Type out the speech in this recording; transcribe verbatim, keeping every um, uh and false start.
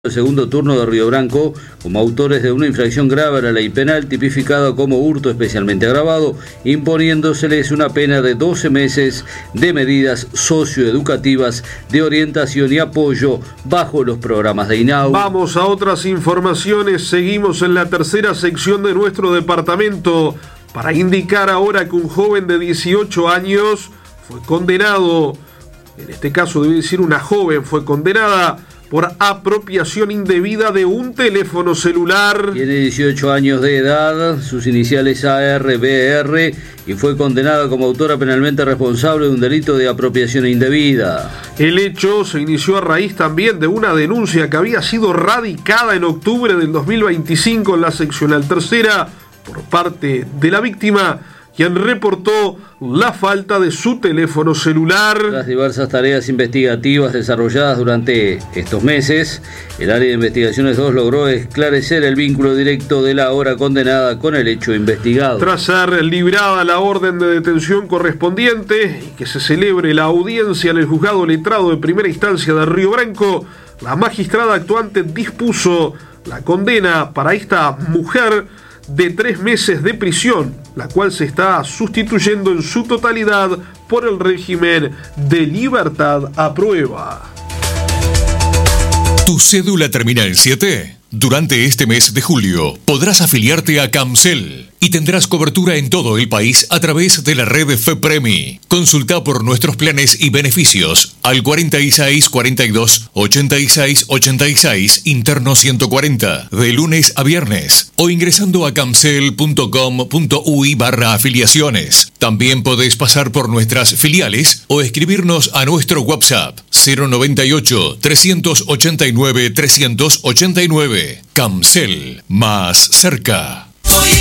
El segundo turno de Río Branco como autores de una infracción grave a la ley penal tipificada como hurto especialmente agravado, imponiéndoseles una pena de doce meses de medidas socioeducativas de orientación y apoyo bajo los programas de INAU. Vamos a otras informaciones, seguimos en la tercera sección de nuestro departamento para indicar ahora que un joven de dieciocho años fue condenado, en este caso debe decir una joven fue condenada por apropiación indebida de un teléfono celular. Tiene dieciocho años de edad, sus iniciales A R B R, y fue condenada como autora penalmente responsable de un delito de apropiación indebida. El hecho se inició a raíz también de una denuncia que había sido radicada en octubre del dos mil veinticinco en la seccional tercera por parte de la víctima, quien reportó la falta de su teléfono celular. Las diversas tareas investigativas desarrolladas durante estos meses, el área de investigaciones dos logró esclarecer el vínculo directo de la ahora condenada con el hecho investigado. Tras ser librada la orden de detención correspondiente y que se celebre la audiencia en el juzgado letrado de primera instancia de Río Branco, la magistrada actuante dispuso la condena para esta mujer de tres meses de prisión, la cual se está sustituyendo en su totalidad por el régimen de libertad a prueba. ¿Tu cédula termina en siete? Durante este mes de julio podrás afiliarte a Camcel y tendrás cobertura en todo el país a través de la red FEPREMI. Consulta por nuestros planes y beneficios al cuarenta y seis, cuarenta y dos, ochenta y seis, ochenta y seis, interno ciento cuarenta, de lunes a viernes, o ingresando a camcel punto com punto uy barra afiliaciones. También podés pasar por nuestras filiales o escribirnos a nuestro WhatsApp cero noventa y ocho, trescientos ochenta y nueve, trescientos ochenta y nueve. Camcel, más cerca.